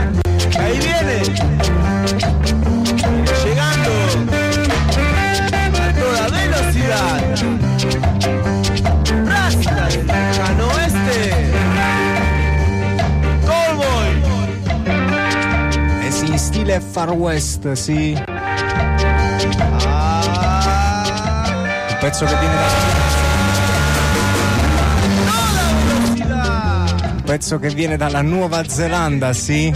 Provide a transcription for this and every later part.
Ahí viene, llegando a toda velocidad. Rasta del lejano oeste. Cowboy. Sì, in stile Far West, sì. Un pezzo che viene Un pezzo che viene dalla Nuova Zelanda, sì.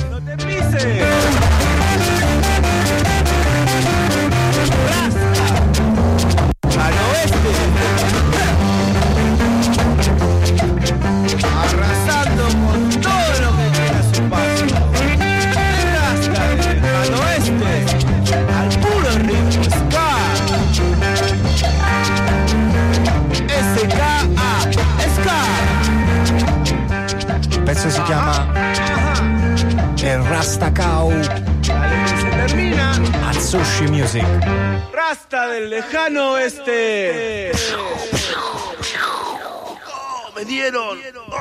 Arrasando con todo lo que tiene a su paso. Rasta del lejano oeste al puro ritmo ska. S-K-A, ska. Il pezzo si chiama El Rasta Cow. Dale que se termina. Atsushi Music. Rasta del lejano oeste. Oh, me dieron.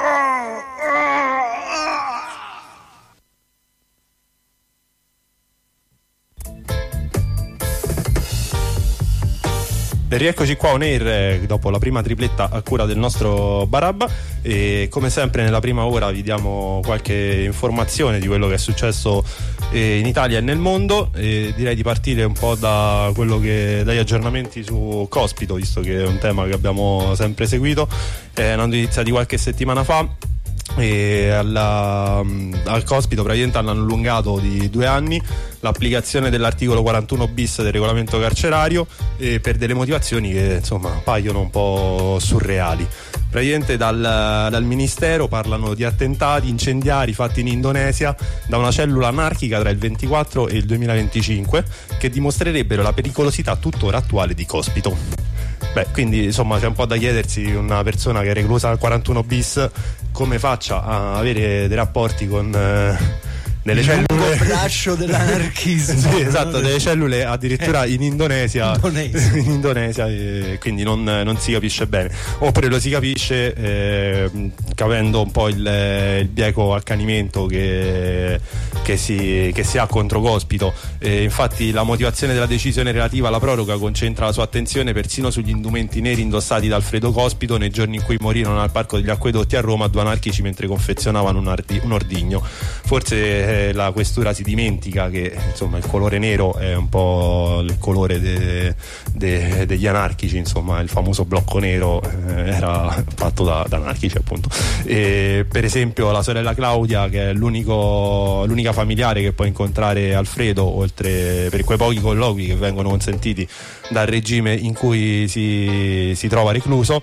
E rieccoci qua on air dopo la prima tripletta a cura del nostro Barabba, e come sempre nella prima ora vi diamo qualche informazione di quello che è successo in Italia e nel mondo, e direi di partire un po' dagli aggiornamenti su Cospito, visto che è un tema che abbiamo sempre seguito. È una notizia di qualche settimana fa. E al Cospito praticamente hanno allungato di 2 anni l'applicazione dell'articolo 41 bis del regolamento carcerario, per delle motivazioni che insomma paiono un po' surreali. Praticamente dal ministero parlano di attentati incendiari fatti in Indonesia da una cellula anarchica tra il 24 e il 2025, che dimostrerebbero la pericolosità tuttora attuale di Cospito. Beh, quindi insomma c'è un po' da chiedersi, una persona che è reclusa al 41 bis come faccia a avere dei rapporti con delle cellule braccio dell'anarchismo. Sì, esatto, delle cellule addirittura in Indonesia. In Indonesia, quindi non si capisce bene, oppure lo si capisce capendo un po' il bieco accanimento che si ha contro Cospito. Infatti la motivazione della decisione relativa alla proroga concentra la sua attenzione persino sugli indumenti neri indossati da Alfredo Cospito nei giorni in cui morirono al Parco degli Acquedotti a Roma 2 anarchici mentre confezionavano un ordigno. Forse la questura si dimentica che insomma il colore nero è un po' il colore degli anarchici, insomma il famoso blocco nero era fatto da anarchici, appunto. E, per esempio, la sorella Claudia, che è l'unica familiare che può incontrare Alfredo, oltre per quei pochi colloqui che vengono consentiti dal regime in cui si trova recluso,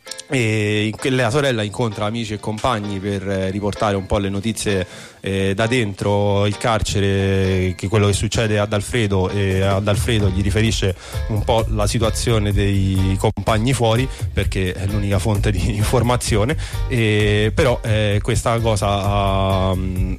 e la sorella incontra amici e compagni per riportare un po' le notizie da dentro il carcere, che quello che succede ad Alfredo, e ad Alfredo gli riferisce un po' la situazione dei compagni fuori, perché è l'unica fonte di informazione. Però questa cosa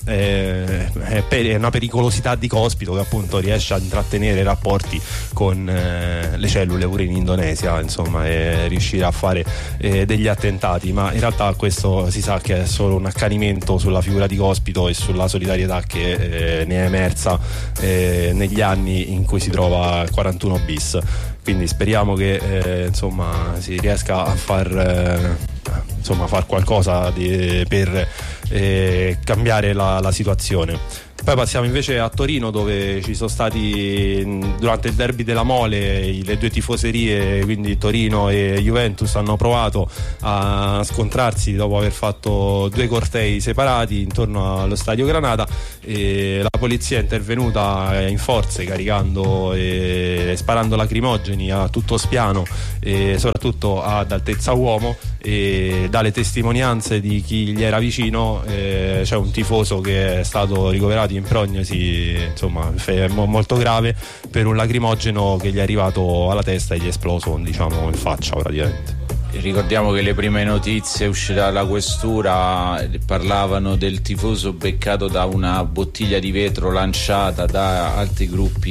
è una pericolosità di Cospito, che appunto riesce a intrattenere rapporti con le cellule pure in Indonesia, insomma, e riuscire a fare degli attentati. Ma in realtà questo si sa che è solo un accanimento sulla figura di Cospito e sulla solidarietà che ne è emersa negli anni in cui si trova 41 bis. Quindi speriamo che insomma si riesca a far qualcosa per cambiare la situazione. Poi passiamo invece a Torino, dove ci sono stati durante il derby della Mole le 2 tifoserie, quindi Torino e Juventus, hanno provato a scontrarsi dopo aver fatto 2 cortei separati intorno allo stadio Granada, e la polizia è intervenuta in forze, caricando e sparando lacrimogeni a tutto spiano e soprattutto ad altezza uomo. E dalle testimonianze di chi gli era vicino c'è un tifoso che è stato ricoverato in prognosi, insomma, molto grave, per un lacrimogeno che gli è arrivato alla testa e gli è esploso, diciamo, in faccia praticamente. Ricordiamo che le prime notizie uscite dalla questura parlavano del tifoso beccato da una bottiglia di vetro lanciata da altri gruppi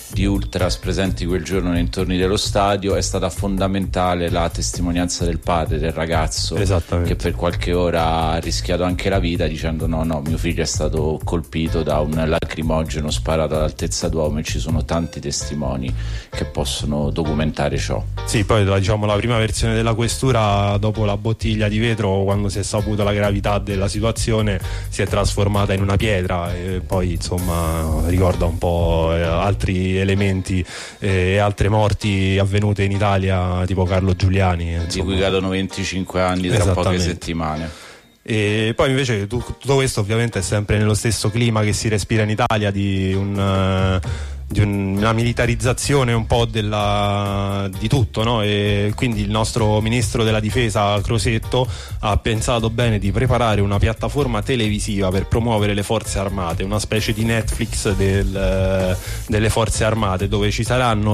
di ultras presenti quel giorno nei dintorni dello stadio. È stata fondamentale la testimonianza del padre del ragazzo, che per qualche ora ha rischiato anche la vita dicendo no, mio figlio è stato colpito da un lacrimogeno sparato all'altezza d'uomo, e ci sono tanti testimoni che possono documentare ciò. Sì, poi diciamo la prima versione della questura, dopo la bottiglia di vetro, quando si è saputa la gravità della situazione, si è trasformata in una pietra, e poi insomma ricorda un po' altri elementi e altre morti avvenute in Italia, tipo Carlo Giuliani, insomma, di cui cadono 25 anni tra poche settimane. E poi invece tutto questo ovviamente è sempre nello stesso clima che si respira in Italia, di una militarizzazione un po' di tutto, no? E quindi il nostro ministro della difesa Crosetto ha pensato bene di preparare una piattaforma televisiva per promuovere le forze armate, una specie di Netflix delle forze armate, dove ci saranno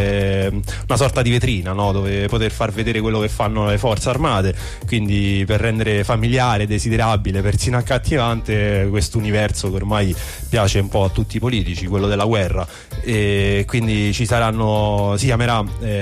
una sorta di vetrina, no? Dove poter far vedere quello che fanno le forze armate, quindi per rendere familiare, desiderabile, persino accattivante questo universo che ormai piace un po' a tutti i politici, quello della guerra. E quindi ci saranno, si chiamerà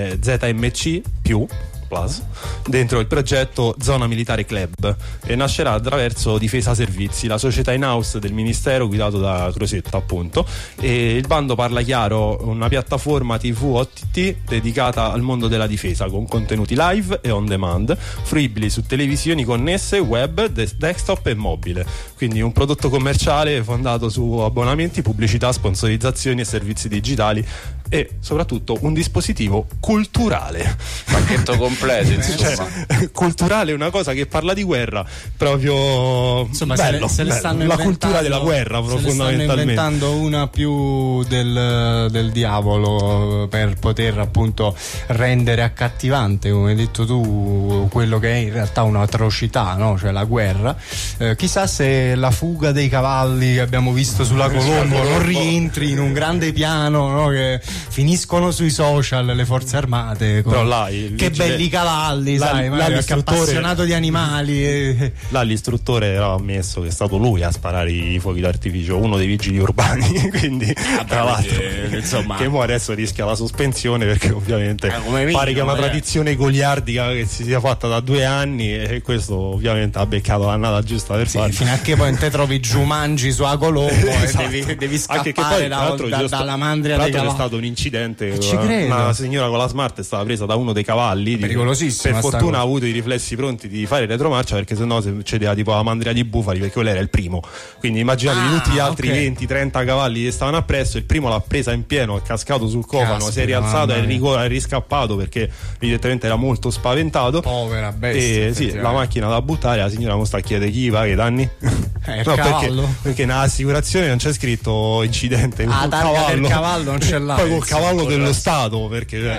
ZMC Plus dentro il progetto Zona Militare Club, e nascerà attraverso Difesa Servizi, la società in house del ministero guidato da Crosetto, appunto. E il bando parla chiaro: una piattaforma TV OTT dedicata al mondo della difesa, con contenuti live e on demand, fruibili su televisioni connesse, web, desktop e mobile. Quindi un prodotto commerciale fondato su abbonamenti, pubblicità, sponsorizzazioni e servizi digitali, e soprattutto un dispositivo culturale, pacchetto completo, insomma. Culturale, una cosa che parla di guerra, proprio insomma, bello, se le stanno la cultura della guerra, fondamentalmente. Stanno inventando una più del diavolo, per poter appunto rendere accattivante, come hai detto tu, quello che è in realtà un'atrocità, no? Cioè la guerra. Chissà se la fuga dei cavalli che abbiamo visto sulla Colombo non rientri in un grande piano, no? Che finiscono sui social le forze armate però là che belli cavalli, sai, che appassionato di animali. Là l'istruttore ha ammesso che è stato lui a sparare i fuochi d'artificio, uno dei vigili urbani, quindi tra l'altro insomma, che ora adesso rischia la sospensione, perché ovviamente pare che è una tradizione goliardica che si sia fatta da 2 anni, e questo ovviamente ha beccato l'annata giusta per farlo. Fino a che poi te trovi Jumanji su Colombo esatto. e devi scappare dalla mandria dei cavalli. È stato un incidente, ci credo. Una signora con la Smart è stata presa da uno dei cavalli, pericolosissimo, per fortuna ha avuto i riflessi pronti di fare retromarcia, perché sennò succedeva tipo la mandria di bufali, perché quello era il primo. Quindi immaginatevi tutti gli altri 20-30 cavalli che stavano appresso, il primo l'ha presa in pieno, è cascato sul cofano, si è rialzato e è riscappato, perché evidentemente era molto spaventato. Povera bestia. E sì, la macchina da buttare, la signora non sta a chiedere chi va, che danni? Il cavallo? Perché nell'assicurazione non c'è scritto incidente con il cavallo. Il cavallo non ce l'ha. Poi col cavallo dello Stato, perché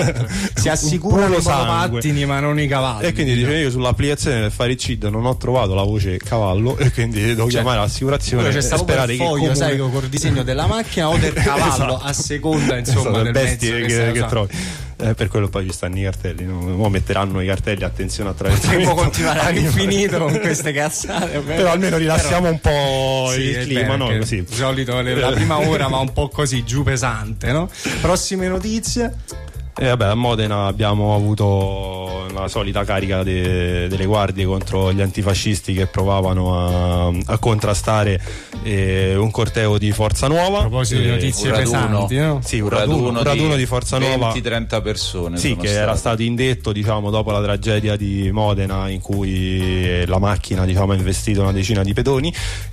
si assicurano i monopattini ma non i cavalli. E quindi dicevo, io sull'applicazione del Fare CID non ho trovato la voce cavallo, e quindi devo chiamare l'assicurazione e sperare che foglio, sai, col disegno della macchina o del cavallo, esatto. A seconda insomma del bestie mezzo che trovi. Per quello poi ci stanno i cartelli, no? Metteranno i cartelli, attenzione, attraverso. Potremmo continuare all'infinito con queste cazzate, però almeno rilassiamo un po' il clima, no? Così. Di solito la prima ora va un po' così giù pesante, no? Prossime notizie. A Modena abbiamo avuto la solita carica delle guardie contro gli antifascisti che provavano a contrastare un corteo di Forza Nuova. A proposito di notizie pesanti, no? Sì, un raduno di Forza Nuova, 20-30 persone. Sì, che era stato indetto, diciamo, dopo la tragedia di Modena, in cui la macchina, diciamo, ha investito una decina di pedoni,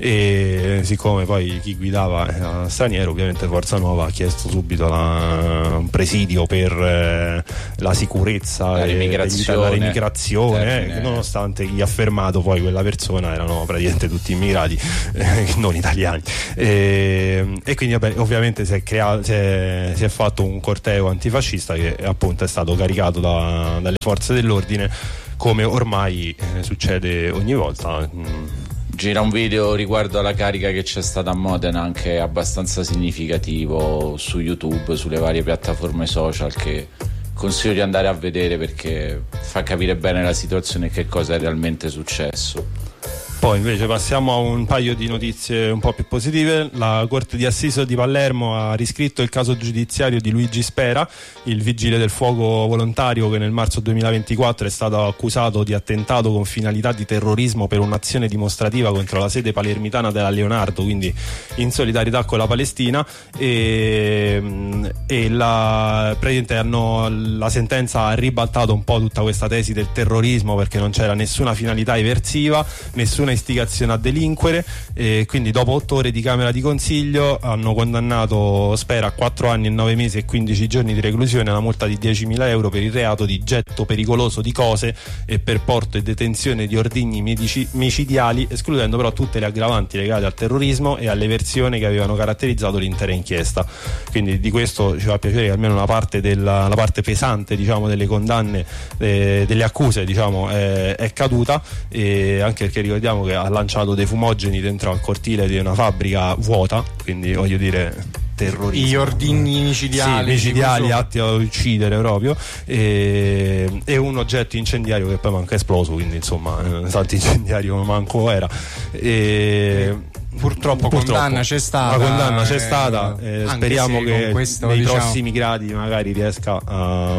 e siccome poi chi guidava era straniero, ovviamente Forza Nuova ha chiesto subito un presidio per la sicurezza, la remigrazione, nonostante chi ha fermato poi quella persona erano praticamente tutti immigrati, non italiani, e quindi ovviamente si è fatto un corteo antifascista che appunto è stato caricato dalle forze dell'ordine, come ormai succede ogni volta. Gira un video riguardo alla carica che c'è stata a Modena, anche abbastanza significativo, su YouTube, sulle varie piattaforme social, che consiglio di andare a vedere, perché fa capire bene la situazione e che cosa è realmente successo. Poi invece passiamo a un paio di notizie un po' più positive. La Corte di Assise di Palermo ha riscritto il caso giudiziario di Luigi Spera, il vigile del fuoco volontario che nel marzo 2024 è stato accusato di attentato con finalità di terrorismo per un'azione dimostrativa contro la sede palermitana della Leonardo, quindi in solidarietà con la Palestina, e la sentenza ha ribaltato un po' tutta questa tesi del terrorismo, perché non c'era nessuna finalità eversiva, nessuna istigazione a delinquere, e quindi dopo 8 ore di Camera di Consiglio hanno condannato Spera a 4 anni e 9 mesi e 15 giorni di reclusione, una multa di 10.000 euro per il reato di getto pericoloso di cose e per porto e detenzione di ordigni micidiali, escludendo però tutte le aggravanti legate al terrorismo e alle versioni che avevano caratterizzato l'intera inchiesta. Quindi di questo ci fa piacere che almeno la parte pesante, diciamo, delle condanne, delle accuse, diciamo, è caduta, e anche perché ricordiamo che ha lanciato dei fumogeni dentro al cortile di una fabbrica vuota, quindi voglio dire terrorismo. Gli ordigni micidiali atti a uccidere proprio, e un oggetto incendiario che poi manca esploso, quindi insomma tanto incendiario manco era. Purtroppo condanna c'è stata. La condanna c'è stata, speriamo che questo, nei diciamo, prossimi gradi magari riesca a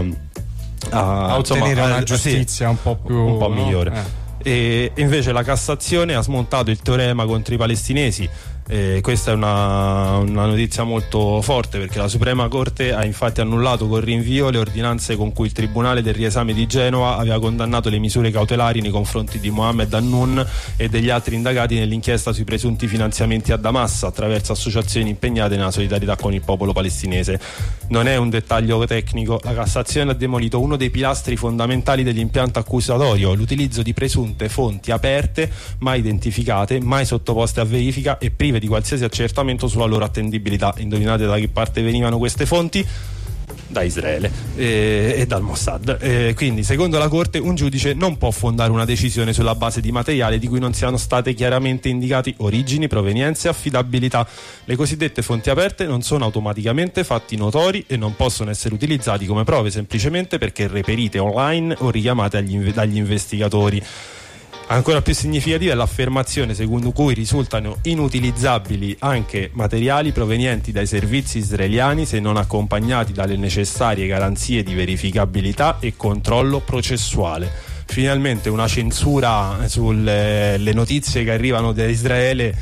ottenere una giustizia un po' migliore. E invece la Cassazione ha smontato il teorema contro i palestinesi. Questa è una notizia molto forte, perché la Suprema Corte ha infatti annullato con rinvio le ordinanze con cui il Tribunale del riesame di Genova aveva condannato le misure cautelari nei confronti di Mohammed Hannoun e degli altri indagati nell'inchiesta sui presunti finanziamenti a Hamas attraverso associazioni impegnate nella solidarietà con il popolo palestinese. Non è un dettaglio tecnico, la Cassazione ha demolito uno dei pilastri fondamentali dell'impianto accusatorio, l'utilizzo di presunte fonti aperte, mai identificate, mai sottoposte a verifica e prive di qualsiasi accertamento sulla loro attendibilità. Indovinate da che parte venivano queste fonti? Da Israele e dal Mossad. Quindi secondo la Corte un giudice non può fondare una decisione sulla base di materiale di cui non siano state chiaramente indicati origini, provenienze e affidabilità. Le cosiddette fonti aperte non sono automaticamente fatti notori e non possono essere utilizzati come prove semplicemente perché reperite online o richiamate dagli investigatori. Ancora più significativa è l'affermazione secondo cui risultano inutilizzabili anche materiali provenienti dai servizi israeliani se non accompagnati dalle necessarie garanzie di verificabilità e controllo processuale. Finalmente una censura sulle notizie che arrivano da Israele,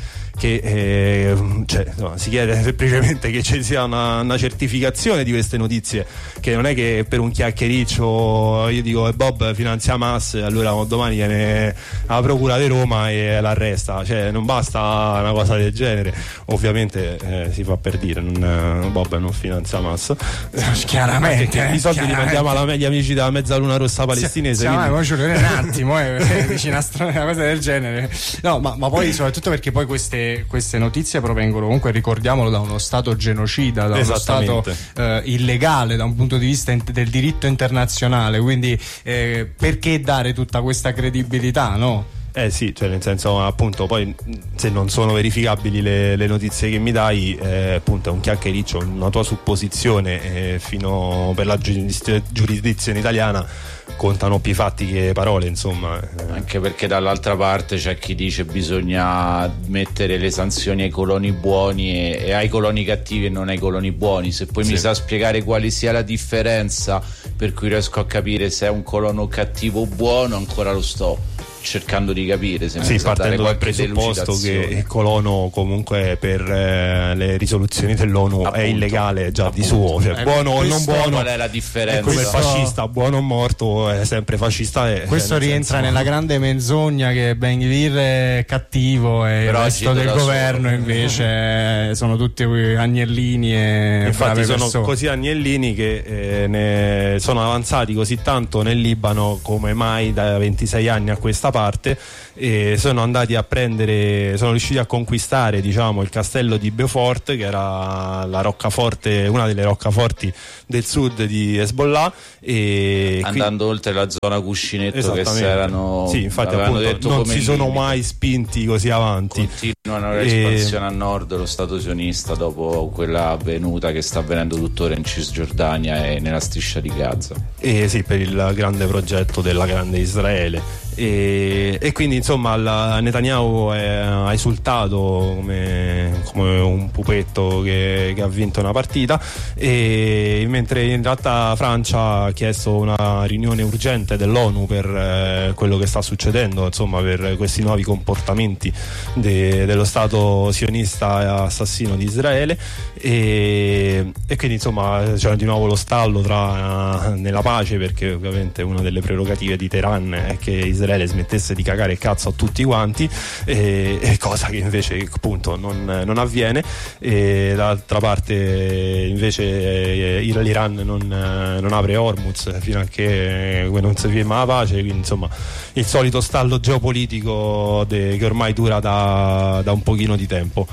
che si chiede semplicemente che ci sia una certificazione di queste notizie, che non è che per un chiacchiericcio io dico Bob finanzia Hamas, allora domani viene alla procura di Roma e l'arresta, cioè non basta una cosa del genere. Ovviamente si fa per dire, Bob non finanzia Hamas chiaramente, i soldi li mandiamo agli amici della Mezzaluna Rossa palestinese. Un attimo vicino a una cosa del genere, no, ma poi soprattutto perché poi queste notizie provengono comunque, ricordiamolo, da uno stato genocida, da uno stato illegale da un punto di vista del diritto internazionale, quindi perché dare tutta questa credibilità, no? Sì, cioè nel senso, appunto, poi se non sono verificabili le notizie che mi dai, appunto è un chiacchiericcio, una tua supposizione, fino per la giurisdizione italiana contano più fatti che parole, insomma. Anche perché dall'altra parte c'è chi dice bisogna mettere le sanzioni ai coloni buoni e ai coloni cattivi e non ai coloni buoni. Se poi mi sa spiegare quale sia la differenza per cui riesco a capire se è un colono cattivo o buono, ancora lo sto cercando di capire. Partendo dal presupposto che il colono comunque per le risoluzioni dell'ONU è illegale già di suo, cioè buono o non buono. Qual è la differenza? Come il fascista, buono o morto, è sempre fascista. Questo rientra nella grande menzogna che Ben Gvir è cattivo e il resto del governo invece sono tutti agnellini e infatti sono così agnellini che ne sono avanzati così tanto nel Libano come mai da 26 anni a questa parte, e sono riusciti a conquistare, diciamo, il castello di Beaufort, che era la roccaforte, una delle roccaforti del sud di Hezbollah, e andando oltre la zona cuscinetto che erano, infatti appunto non si sono mai spinti così avanti. Continuano l'espansione a nord dello Stato sionista dopo quella avvenuta che sta avvenendo tuttora in Cisgiordania e nella striscia di Gaza. Per il grande progetto della grande Israele. e quindi insomma Netanyahu ha esultato come un pupetto che ha vinto una partita, e mentre in realtà Francia ha chiesto una riunione urgente dell'ONU per quello che sta succedendo, insomma, per questi nuovi comportamenti dello Stato sionista assassino di Israele, e quindi insomma c'è di nuovo lo stallo nella pace, perché ovviamente una delle prerogative di Teheran è che Israele smettesse di cagare il cazzo a tutti quanti, cosa che invece appunto non avviene, e dall'altra parte invece l'Iran non apre Hormuz fino a che non si firma la pace, quindi insomma il solito stallo geopolitico che ormai dura da un pochino di tempo,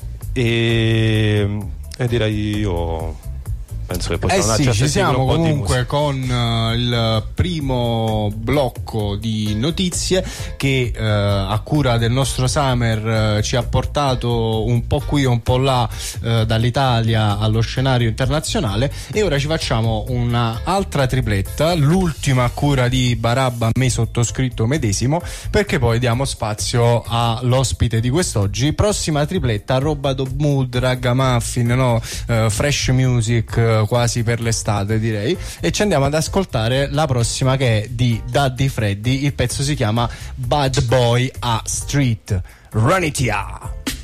e direi io penso che possiamo sì, ci siamo comunque con il primo blocco di notizie che a cura del nostro Summer ci ha portato un po' qui e un po' là dall'Italia allo scenario internazionale, e ora ci facciamo una altra tripletta, l'ultima a cura di Barabba, me sottoscritto medesimo, perché poi diamo spazio all'ospite di quest'oggi. Prossima tripletta, roba do mood, ragamuffin, no? Fresh music, quasi per l'estate direi, e ci andiamo ad ascoltare la prossima, che è di Daddy Freddy. Il pezzo si chiama Bad Boy a Street. Run it ya!